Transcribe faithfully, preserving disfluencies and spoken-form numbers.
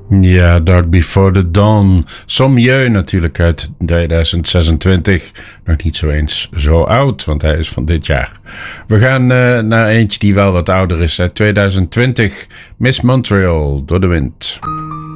Ja, Dark Before the Dawn. Sommieu natuurlijk uit tweeduizend zesentwintig. Nog niet zo eens zo oud, want hij is van dit jaar. We gaan uh, naar eentje die wel wat ouder is. Uit tweeduizend twintig. Miss Montreal, Door de Wind.